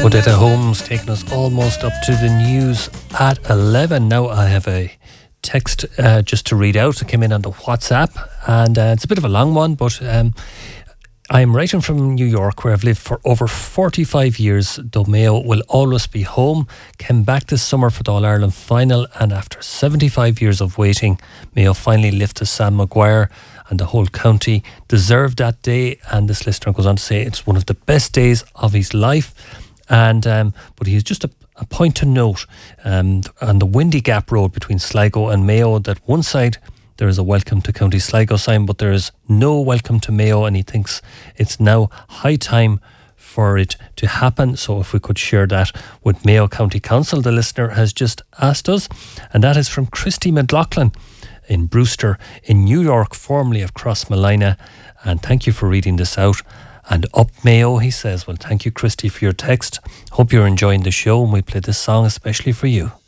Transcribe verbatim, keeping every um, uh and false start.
Odetta Holmes taking us almost up to the news at eleven. Now I have a text uh, just to read out. It came in on the WhatsApp, and uh, it's a bit of a long one, but um, I'm writing from New York, where I've lived for over forty-five years, though Mayo will always be home. Came back this summer for the All-Ireland final, and after seventy-five years of waiting, Mayo finally lifted Sam Maguire, and the whole county deserved that day. And this listener goes on to say it's one of the best days of his life. And um, but he's just a, a point to note um, on the Windy Gap Road between Sligo and Mayo, that one side there is a welcome to County Sligo sign, but there is no welcome to Mayo, and he thinks it's now high time for it to happen. So if we could share that with Mayo County Council, the listener has just asked us. And that is from Christy McLaughlin in Brewster in New York, formerly of Crossmolina. And thank you for reading this out. And up Mayo, he says. Well, thank you, Christy, for your text. Hope you're enjoying the show, and we play this song especially for you.